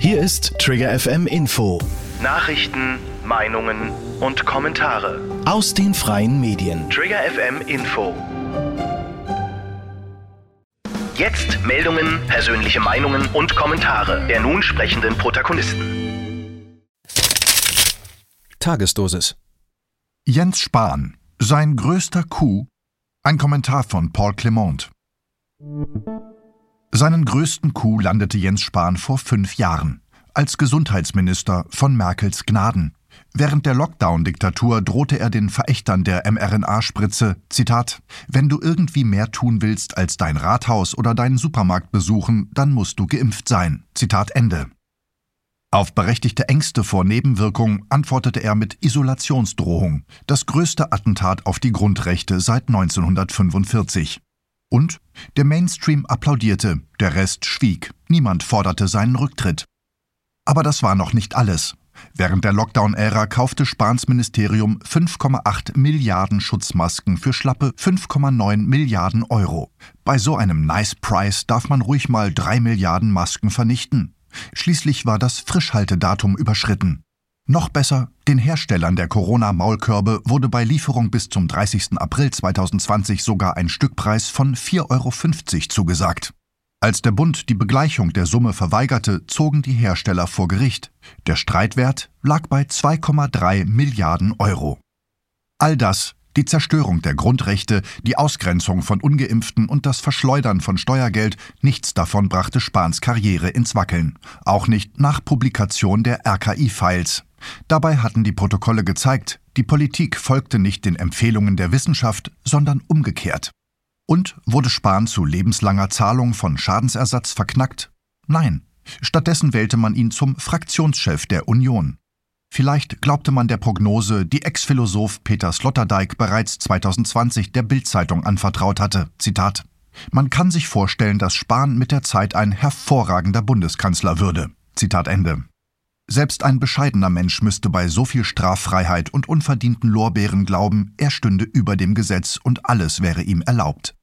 Hier ist Trigger FM Info. Nachrichten, Meinungen und Kommentare aus den freien Medien. Trigger FM Info. Jetzt Meldungen, persönliche Meinungen und Kommentare der nun sprechenden Protagonisten. Tagesdosis. Jens Spahn, sein größter Coup? Ein Kommentar von Paul Clement. Seinen größten Coup landete Jens Spahn vor 5 Jahren, als Gesundheitsminister von Merkels Gnaden. Während der Lockdown-Diktatur drohte er den Verächtern der mRNA-Spritze, Zitat, »Wenn du irgendwie mehr tun willst als dein Rathaus oder deinen Supermarkt besuchen, dann musst du geimpft sein.« Zitat Ende. Auf berechtigte Ängste vor Nebenwirkungen antwortete er mit Isolationsdrohung, das größte Attentat auf die Grundrechte seit 1945. Und der Mainstream applaudierte, der Rest schwieg, niemand forderte seinen Rücktritt. Aber das war noch nicht alles. Während der Lockdown-Ära kaufte Spahns Ministerium 5,8 Milliarden Schutzmasken für schlappe 5,9 Milliarden Euro. Bei so einem Nice Price darf man ruhig mal 3 Milliarden Masken vernichten. Schließlich war das Frischhaltedatum überschritten. Noch besser, den Herstellern der Corona-Maulkörbe wurde bei Lieferung bis zum 30. April 2020 sogar ein Stückpreis von 4,50 € zugesagt. Als der Bund die Begleichung der Summe verweigerte, zogen die Hersteller vor Gericht. Der Streitwert lag bei 2,3 Milliarden Euro. All das, die Zerstörung der Grundrechte, die Ausgrenzung von Ungeimpften und das Verschleudern von Steuergeld, nichts davon brachte Spahns Karriere ins Wackeln. Auch nicht nach Publikation der RKI-Files. Dabei hatten die Protokolle gezeigt, die Politik folgte nicht den Empfehlungen der Wissenschaft, sondern umgekehrt. Und wurde Spahn zu lebenslanger Zahlung von Schadensersatz verknackt? Nein, stattdessen wählte man ihn zum Fraktionschef der Union. Vielleicht glaubte man der Prognose, die Ex-Philosoph Peter Sloterdijk bereits 2020 der Bild-Zeitung anvertraut hatte. Zitat: Man kann sich vorstellen, dass Spahn mit der Zeit ein hervorragender Bundeskanzler würde. Zitat Ende. Selbst ein bescheidener Mensch müsste bei so viel Straffreiheit und unverdienten Lorbeeren glauben, er stünde über dem Gesetz und alles wäre ihm erlaubt.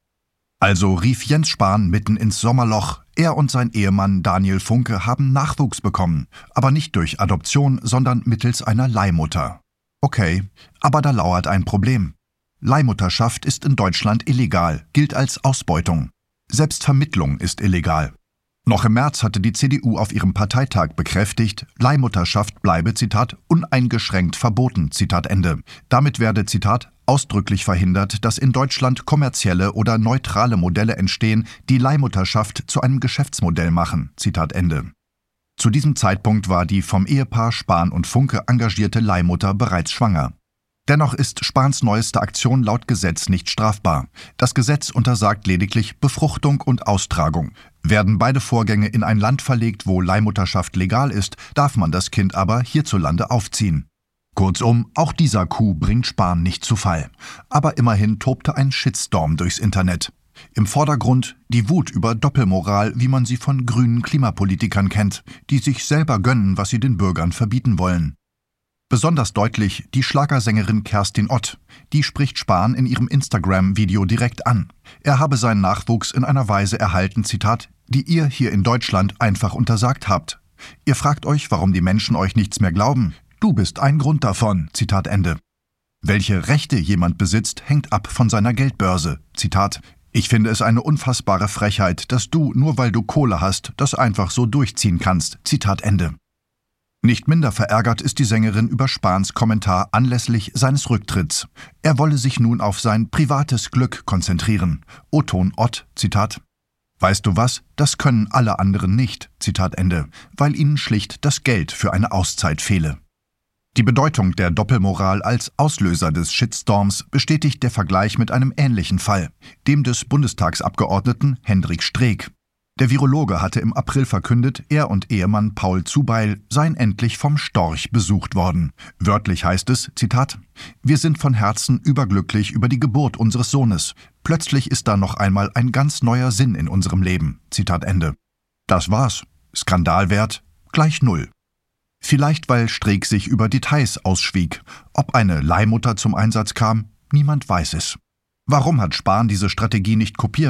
Also rief Jens Spahn mitten ins Sommerloch, er und sein Ehemann Daniel Funke haben Nachwuchs bekommen, aber nicht durch Adoption, sondern mittels einer Leihmutter. Okay, aber da lauert ein Problem. Leihmutterschaft ist in Deutschland illegal, gilt als Ausbeutung. Selbst Vermittlung ist illegal. Noch im März hatte die CDU auf ihrem Parteitag bekräftigt, Leihmutterschaft bleibe, Zitat, uneingeschränkt verboten, Zitat Ende. Damit werde, Zitat, ausdrücklich verhindert, dass in Deutschland kommerzielle oder neutrale Modelle entstehen, die Leihmutterschaft zu einem Geschäftsmodell machen, Zitat Ende. Zu diesem Zeitpunkt war die vom Ehepaar Spahn und Funke engagierte Leihmutter bereits schwanger. Dennoch ist Spahns neueste Aktion laut Gesetz nicht strafbar. Das Gesetz untersagt lediglich Befruchtung und Austragung. Werden beide Vorgänge in ein Land verlegt, wo Leihmutterschaft legal ist, darf man das Kind aber hierzulande aufziehen. Kurzum, auch dieser Coup bringt Spahn nicht zu Fall. Aber immerhin tobte ein Shitstorm durchs Internet. Im Vordergrund die Wut über Doppelmoral, wie man sie von grünen Klimapolitikern kennt, die sich selber gönnen, was sie den Bürgern verbieten wollen. Besonders deutlich die Schlagersängerin Kerstin Ott. Die spricht Spahn in ihrem Instagram-Video direkt an. Er habe seinen Nachwuchs in einer Weise erhalten, Zitat, die ihr hier in Deutschland einfach untersagt habt. Ihr fragt euch, warum die Menschen euch nichts mehr glauben. Du bist ein Grund davon, Zitat Ende. Welche Rechte jemand besitzt, hängt ab von seiner Geldbörse. Zitat, ich finde es eine unfassbare Frechheit, dass du, nur weil du Kohle hast, das einfach so durchziehen kannst. Zitat Ende. Nicht minder verärgert ist die Sängerin über Spahns Kommentar anlässlich seines Rücktritts. Er wolle sich nun auf sein privates Glück konzentrieren. O-Ton Ott, Zitat, weißt du was, das können alle anderen nicht, Zitat Ende, weil ihnen schlicht das Geld für eine Auszeit fehle. Die Bedeutung der Doppelmoral als Auslöser des Shitstorms bestätigt der Vergleich mit einem ähnlichen Fall, dem des Bundestagsabgeordneten Hendrik Streeck. Der Virologe hatte im April verkündet, er und Ehemann Paul Zubeil seien endlich vom Storch besucht worden. Wörtlich heißt es, Zitat, wir sind von Herzen überglücklich über die Geburt unseres Sohnes. Plötzlich ist da noch einmal ein ganz neuer Sinn in unserem Leben. Zitat Ende. Das war's. Skandalwert gleich 0. Vielleicht, weil Streeck sich über Details ausschwieg. Ob eine Leihmutter zum Einsatz kam, niemand weiß es. Warum hat Spahn diese Strategie nicht kopiert?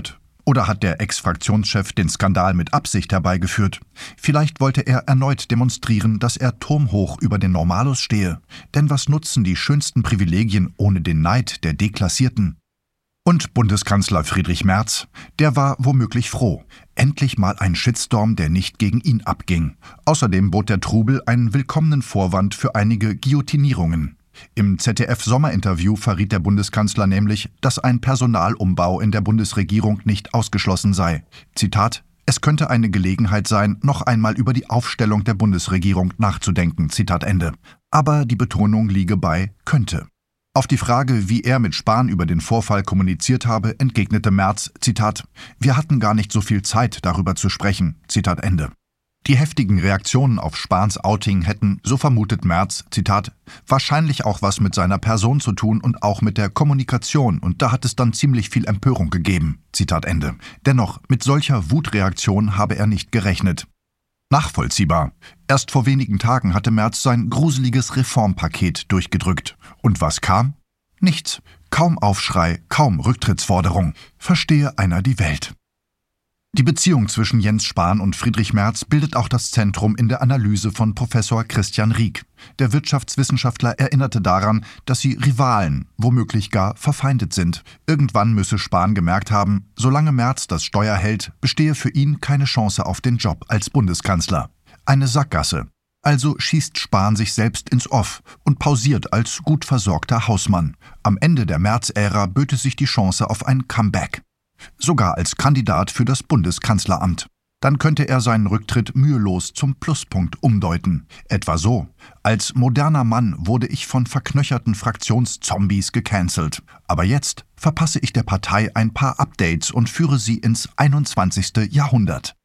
Oder hat der Ex-Fraktionschef den Skandal mit Absicht herbeigeführt? Vielleicht wollte er erneut demonstrieren, dass er turmhoch über den Normalos stehe. Denn was nutzen die schönsten Privilegien ohne den Neid der Deklassierten? Und Bundeskanzler Friedrich Merz, der war womöglich froh. Endlich mal ein Shitstorm, der nicht gegen ihn abging. Außerdem bot der Trubel einen willkommenen Vorwand für einige Guillotinierungen. Im ZDF-Sommerinterview verriet der Bundeskanzler nämlich, dass ein Personalumbau in der Bundesregierung nicht ausgeschlossen sei. Zitat: Es könnte eine Gelegenheit sein, noch einmal über die Aufstellung der Bundesregierung nachzudenken. Zitat Ende. Aber die Betonung liege bei könnte. Auf die Frage, wie er mit Spahn über den Vorfall kommuniziert habe, entgegnete Merz, Zitat: Wir hatten gar nicht so viel Zeit, darüber zu sprechen. Zitat Ende. Die heftigen Reaktionen auf Spahns Outing hätten, so vermutet Merz, Zitat, wahrscheinlich auch was mit seiner Person zu tun und auch mit der Kommunikation, und da hat es dann ziemlich viel Empörung gegeben. Zitat Ende. Dennoch, mit solcher Wutreaktion habe er nicht gerechnet. Nachvollziehbar. Erst vor wenigen Tagen hatte Merz sein gruseliges Reformpaket durchgedrückt. Und was kam? Nichts. Kaum Aufschrei, kaum Rücktrittsforderung. Verstehe einer die Welt. Die Beziehung zwischen Jens Spahn und Friedrich Merz bildet auch das Zentrum in der Analyse von Professor Christian Rieck. Der Wirtschaftswissenschaftler erinnerte daran, dass sie Rivalen, womöglich gar verfeindet sind. Irgendwann müsse Spahn gemerkt haben, solange Merz das Steuer hält, bestehe für ihn keine Chance auf den Job als Bundeskanzler. Eine Sackgasse. Also schießt Spahn sich selbst ins Off und pausiert als gut versorgter Hausmann. Am Ende der Merz-Ära böte sich die Chance auf ein Comeback. Sogar als Kandidat für das Bundeskanzleramt. Dann könnte er seinen Rücktritt mühelos zum Pluspunkt umdeuten. Etwa so: Als moderner Mann wurde ich von verknöcherten Fraktionszombies gecancelt. Aber jetzt verpasse ich der Partei ein paar Updates und führe sie ins 21. Jahrhundert.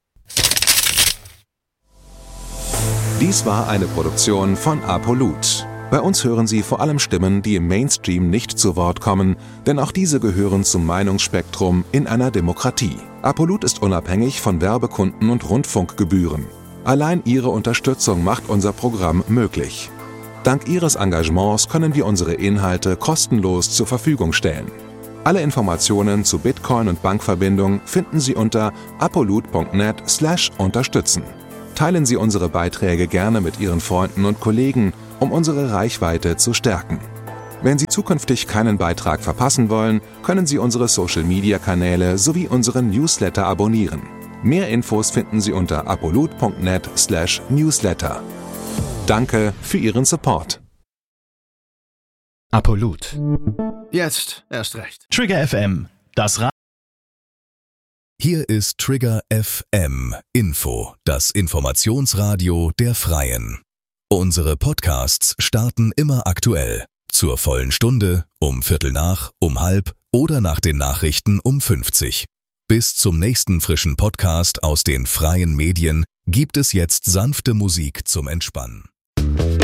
Dies war eine Produktion von Apolut. Bei uns hören Sie vor allem Stimmen, die im Mainstream nicht zu Wort kommen, denn auch diese gehören zum Meinungsspektrum in einer Demokratie. Apolut ist unabhängig von Werbekunden und Rundfunkgebühren. Allein Ihre Unterstützung macht unser Programm möglich. Dank Ihres Engagements können wir unsere Inhalte kostenlos zur Verfügung stellen. Alle Informationen zu Bitcoin und Bankverbindung finden Sie unter apolut.net/unterstützen. Teilen Sie unsere Beiträge gerne mit Ihren Freunden und Kollegen, um unsere Reichweite zu stärken. Wenn Sie zukünftig keinen Beitrag verpassen wollen, können Sie unsere Social-Media-Kanäle sowie unseren Newsletter abonnieren. Mehr Infos finden Sie unter apolut.net/newsletter. Danke für Ihren Support. Apolut. Jetzt erst recht. Trigger FM. Das Hier ist Trigger FM Info, das Informationsradio der Freien. Unsere Podcasts starten immer aktuell. Zur vollen Stunde, um 5:15, um 5:30 oder nach den Nachrichten um 50. Bis zum nächsten frischen Podcast aus den freien Medien gibt es jetzt sanfte Musik zum Entspannen.